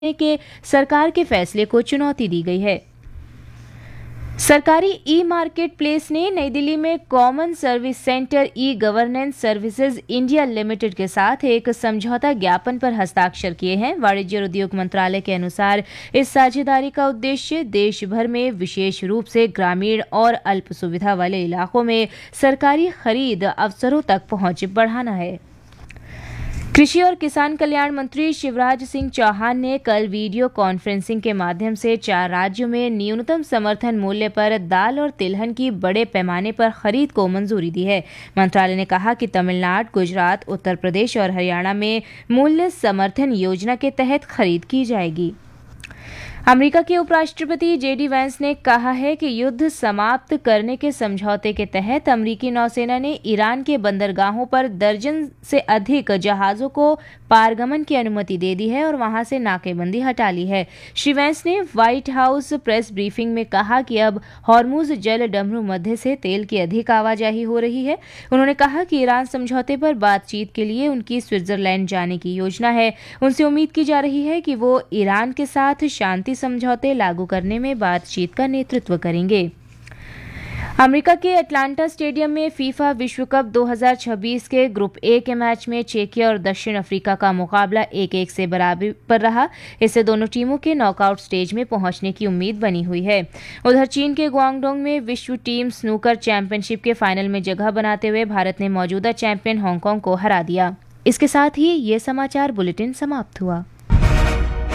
के सरकार के फैसले को चुनौती दी गई है। सरकारी ई मार्केट प्लेस ने नई दिल्ली में common service centre e governance services India limited के साथ एक समझौता ज्ञापन पर हस्ताक्षर किए हैं। वाणिज्य और उद्योग मंत्रालय के अनुसार इस साझेदारी का उद्देश्य देश भर में विशेष रूप से ग्रामीण और अल्प सुविधा वाले इलाकों में सरकारी खरीद अवसरों तक पहुंच बढ़ाना है। कृषि और किसान कल्याण मंत्री शिवराज सिंह चौहान ने कल वीडियो कॉन्फ्रेंसिंग के माध्यम से 4 राज्यों में न्यूनतम समर्थन मूल्य पर दाल और तिलहन की बड़े पैमाने पर खरीद को मंजूरी दी है। मंत्रालय ने कहा कि तमिलनाडु, गुजरात, उत्तर प्रदेश और हरियाणा में मूल्य समर्थन योजना के तहत खरीद की जाएगी। अमेरिका के उपराष्ट्रपति जेडी वैंस ने कहा है कि युद्ध समाप्त करने के समझौते के तहत अमेरिकी नौसेना ने ईरान के बंदरगाहों पर दर्जन से अधिक जहाजों को पारगमन की अनुमति दे दी है और वहां से नाकेबंदी हटा ली है। श्री वैंस ने व्हाइट हाउस प्रेस ब्रीफिंग में कहा कि अब हॉर्मुज जल डमरू मध्य से तेल की अधिक आवाजाही हो रही है। उन्होंने कहा कि ईरान समझौते पर बातचीत के लिए उनकी स्विट्जरलैंड जाने की योजना है। उनसे उम्मीद की जा रही है कि वो ईरान के साथ शांति समझौते लागू करने में बातचीत का नेतृत्व करेंगे। अमेरिका के अटलांटा स्टेडियम में फीफा विश्व कप 2026 के ग्रुप ए के मैच में चेकिया और दक्षिण अफ्रीका का मुकाबला 1-1 से बराबरी पर रहा। इससे दोनों टीमों के नॉकआउट स्टेज में पहुंचने की उम्मीद बनी हुई है। उधर चीन के ग्वांगडोंग में विश्व टीम स्नूकर चैंपियनशिप के फाइनल में जगह बनाते हुए भारत ने मौजूदा चैंपियन हांगकांग को हरा दिया। इसके साथ ही ये समाचार बुलेटिन समाप्त हुआ।